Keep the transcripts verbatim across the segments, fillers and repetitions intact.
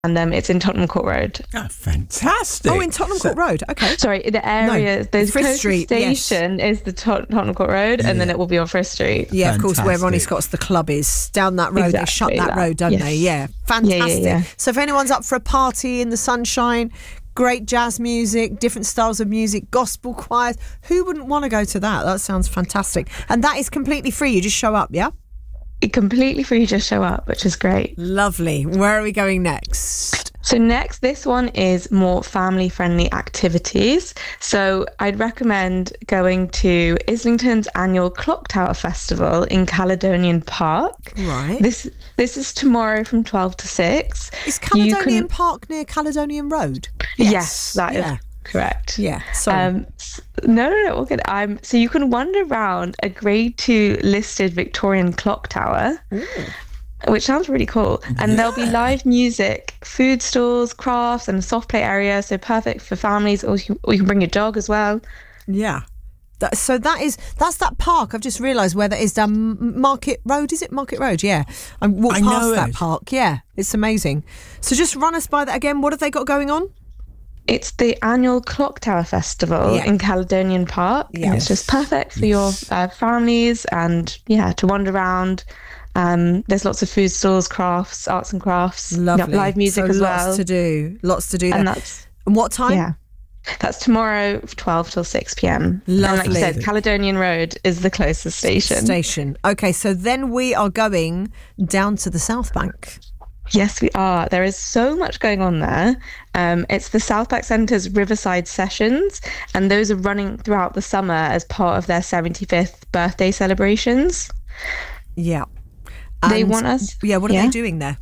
And um, it's in Tottenham Court Road. Oh, fantastic. Oh, in Tottenham So- Court Road. Okay. Sorry, the area, No, the Frith closest Street, yes. station is the Tot- Tottenham Court Road, and then Yeah. it will be on Frith Street. Yeah, of course, where Ronnie Fantastic. Scott's the club is. Down that road, they shut Exactly that, that. road, don't Yes. they? Yeah, fantastic. Yeah, yeah, yeah. So if anyone's up for a party in the sunshine, great jazz music, different styles of music, gospel choirs, who wouldn't want to go to that? That sounds fantastic. And that is completely free. You just show up, yeah? It completely free, just show up, which is great. Lovely. Where are we going next? So next, this one is more family-friendly activities. So I'd recommend going to Islington's annual Clock Tower Festival in Caledonian Park. Right. This this is tomorrow from twelve to six. Is You Caledonian can- Park near Caledonian Road? Yes, that is yeah. correct. Yeah, sorry. Um, s- no, no, no, all good. Um, so you can wander around a Grade Two listed Victorian clock tower, which sounds really cool. And there'll be live music, food stalls, crafts, and a soft play area. So perfect for families, or you, or you can bring your dog as well. Yeah. That, so that is that's that park. I've just realised where that is down M- Market Road. Is it Market Road? Yeah, I walked I past know that it. park. Yeah, it's amazing. So just run us by that again. What have they got going on? It's the annual Clock Tower Festival Yeah. in Caledonian Park. And Yes. it's just perfect for your uh, families and, yeah, to wander around. Um, there's lots of food stalls, crafts, arts and crafts, Lovely. live music so as lots well. to do. Lots to do there. And that's, And what time? yeah. That's tomorrow, twelve till six p.m. And like you Lovely. said, Caledonian Road is the closest station. Station. Okay, so then we are going down to the South Bank. Yes, we are. There is so much going on there. Um, it's the South Bank Centre's Riverside Sessions, and those are running throughout the summer as part of their seventy-fifth birthday celebrations. Yeah. They And- want us- Yeah, what are yeah. they doing there?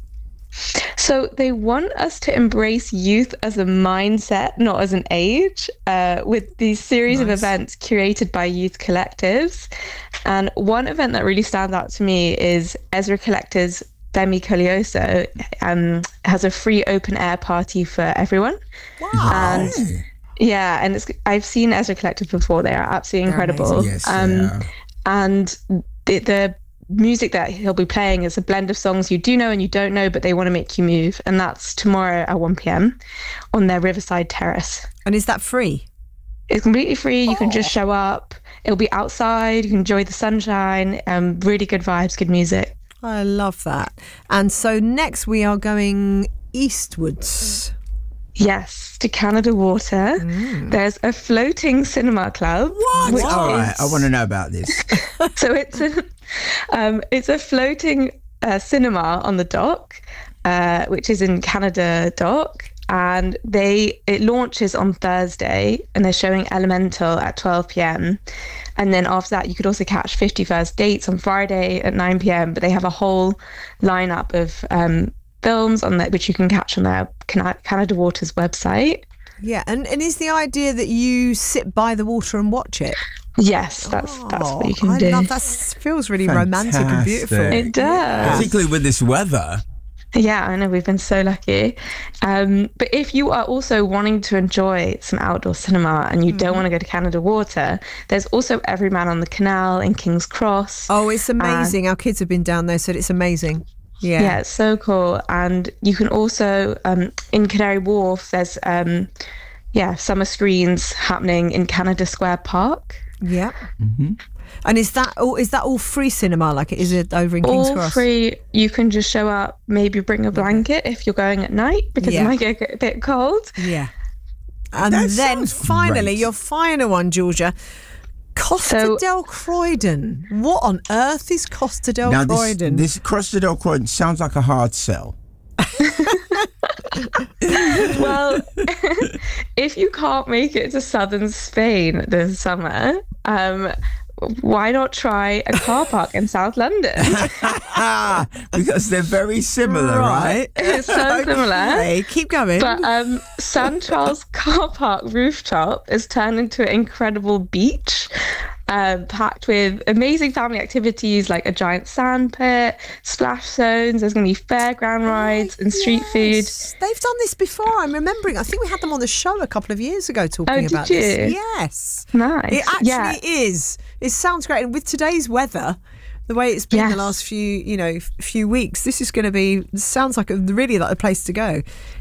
So they want us to embrace youth as a mindset, not as an age, uh, with these series of Nice. events curated by youth collectives. And one event that really stands out to me is Ezra Collector's Femi Colioso um, has a free open air party for everyone. Wow. And yeah, and it's, I've seen Ezra Collective before. They are absolutely They're incredible. Yes, they um, are. And the, the music that he'll be playing is a blend of songs you do know and you don't know, but they want to make you move. And that's tomorrow at one p.m. on their Riverside Terrace. And is that free? It's completely free. You can Oh. just show up. It'll be outside. You can enjoy the sunshine. Um, really good vibes, good music. I love that. And so next we are going eastwards. Yes, to Canada Water. There's a floating cinema club. What? which All right, is- I want to know about this. So it's a, um, it's a floating uh, cinema on the dock, uh, which is in Canada Dock, and they it launches on Thursday, and they're showing Elemental at twelve p.m. And then after that, you could also catch fifty First Dates on Friday at nine p.m. But they have a whole lineup of um, films on that which you can catch on their Cana- Canada Water's website. Yeah, and, and is the idea that you sit by the water and watch it? Yes, that's that's what you can Oh, I do. love that. Feels really romantic and beautiful. Fantastic. It does. Particularly with this weather. Yeah, I know, we've been so lucky. Um, but if you are also wanting to enjoy some outdoor cinema and you don't want to go to Canada Water, there's also Everyman on the Canal in King's Cross. Oh, it's amazing. Our kids have been down there, said it's amazing. Yeah. Yeah, it's so cool. And you can also, um, in Canary Wharf, there's, um, yeah, summer screens happening in Canada Square Park. Yeah. And is that all? Is that all free cinema? Like it is it over in King's All Cross? free. You can just show up, maybe bring a blanket if you're going at night because Yeah. it might get a bit cold. Yeah. And That then sounds finally, great. your final one, Georgia. Costa So- del Croydon. What on earth is Costa del Now, this, Croydon? this Costa del Croydon sounds like a hard sell. Well, if you can't make it to southern Spain this summer, um, why not try a car park in South London? Ah, because they're very similar, right? It's so similar. Hey, keep going. But um, San Charles car park rooftop is turned into an incredible beach, uh, packed with amazing family activities like a giant sand pit, splash zones. There's going to be fairground rides and street Yes. They've done this before. I'm remembering. I think we had them on the show a couple of years ago talking Oh, did about this. you? Yes. food. Nice. It actually yeah. is. It sounds great. And with today's weather, The way it's been Yes. the last few, you know, f- few weeks, this is going to be sounds like a really like a place to go.